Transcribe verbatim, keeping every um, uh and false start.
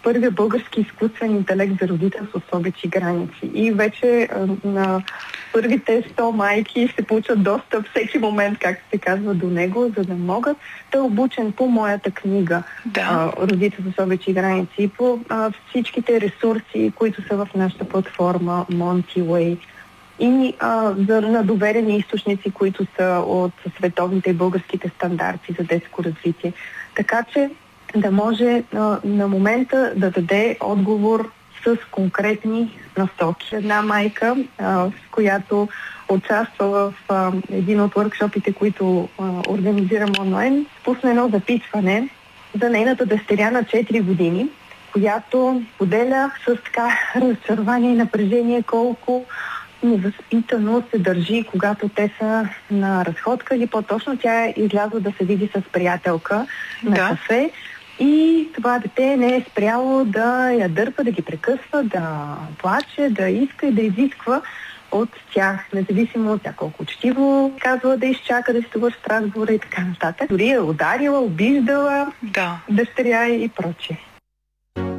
първия български изкуствен интелект за родителство с обич и граници. И вече а, на първите сто майки ще получат достъп всеки момент, както се казва, до него, за да могат. Той е обучен по моята книга да. а, Родителство с обич и граници и по а, всичките ресурси, които са в нашата платформа MontyWay. И а, за, на доверени източници, които са от световните и българските стандарти за детско развитие. Така че да може а, на момента да даде отговор с конкретни насоки. Една майка, а, с която участва в а, един от workshopите, които а, организирам онлайн, спусна едно запитване за нейната дъщеря на четири години, която поделя с така разочарование и напрежение колко невъзпитано се държи, когато те са на разходка, или по-точно тя е излязла да се види с приятелка на да. кафе и това дете не е спряло да я дърпа, да ги прекъсва, да плаче, да иска и да изисква от тях, независимо от тя колко учтиво казва да изчака да се довърши разговора и така нататък. Дори е ударила, обиждала да. дъщеря и прочее.